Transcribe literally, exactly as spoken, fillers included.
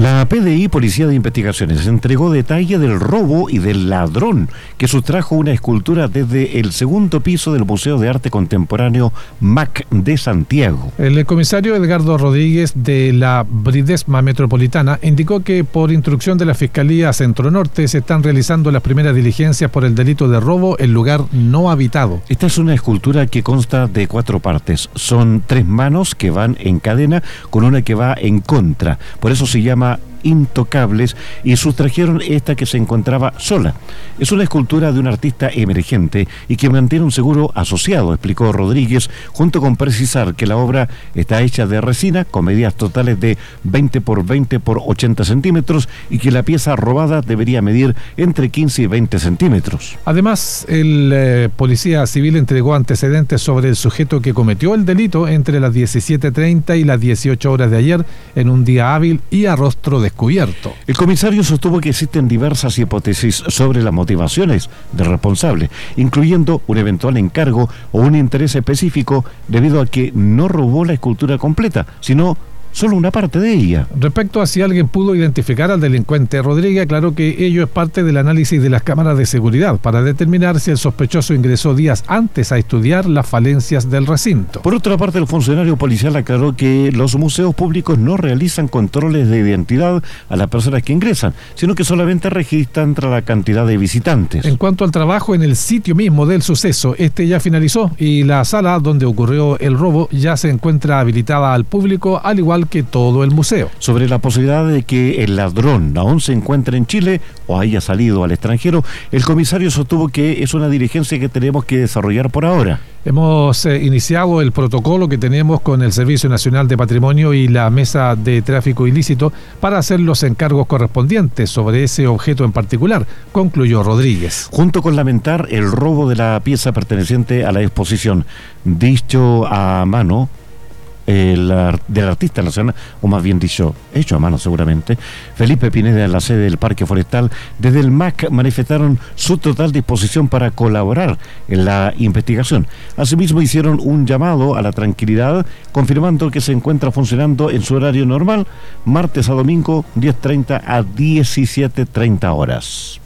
La P D I, Policía de Investigaciones, entregó detalle del robo y del ladrón que sustrajo una escultura desde el segundo piso del Museo de Arte Contemporáneo M A C de Santiago. El comisario Edgardo Rodríguez de la Bridesma Metropolitana indicó que por instrucción de la Fiscalía Centro Norte se están realizando las primeras diligencias por el delito de robo en lugar no habitado. Esta es una escultura que consta de cuatro partes. Son tres manos que van en cadena con una que va en contra. Por eso se llama Intocables, y sustrajeron esta que se encontraba sola. Es una escultura de un artista emergente y que mantiene un seguro asociado, explicó Rodríguez, junto con precisar que la obra está hecha de resina con medidas totales de veinte por veinte por ochenta centímetros y que la pieza robada debería medir entre quince y veinte centímetros. Además, el eh, policía civil entregó antecedentes sobre el sujeto que cometió el delito entre las diecisiete treinta y las dieciocho horas de ayer en un día hábil y a rostro de descubierto. El comisario sostuvo que existen diversas hipótesis sobre las motivaciones del responsable, incluyendo un eventual encargo o un interés específico debido a que no robó la escultura completa, sino solo una parte de ella. Respecto a si alguien pudo identificar al delincuente, Rodríguez aclaró que ello es parte del análisis de las cámaras de seguridad para determinar si el sospechoso ingresó días antes a estudiar las falencias del recinto. Por otra parte, el funcionario policial aclaró que los museos públicos no realizan controles de identidad a las personas que ingresan, sino que solamente registran la cantidad de visitantes. En cuanto al trabajo en el sitio mismo del suceso, este ya finalizó y la sala donde ocurrió el robo ya se encuentra habilitada al público, al igual que todo el museo. Sobre la posibilidad de que el ladrón aún se encuentre en Chile o haya salido al extranjero, el comisario sostuvo que es una diligencia que tenemos que desarrollar por ahora. Hemos eh, iniciado el protocolo que tenemos con el Servicio Nacional de Patrimonio y la Mesa de Tráfico Ilícito para hacer los encargos correspondientes sobre ese objeto en particular, concluyó Rodríguez. Junto con lamentar el robo de la pieza perteneciente a la exposición, dicho a mano, El, del artista nacional, o más bien dicho, hecho a mano seguramente, Felipe Pineda, en la sede del Parque Forestal, desde el M A C manifestaron su total disposición para colaborar en la investigación. Asimismo, hicieron un llamado a la tranquilidad, confirmando que se encuentra funcionando en su horario normal, martes a domingo, diez treinta a diecisiete treinta horas.